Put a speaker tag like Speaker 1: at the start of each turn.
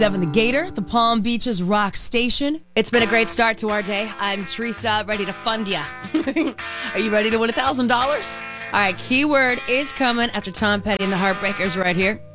Speaker 1: 7 The Gator, the Palm Beaches Rock Station.
Speaker 2: It's been a great start to our day. I'm Teresa, ready to fund ya.
Speaker 1: Are you ready to win $1,000?
Speaker 2: All right, keyword is coming after Tom Petty and the Heartbreakers right here.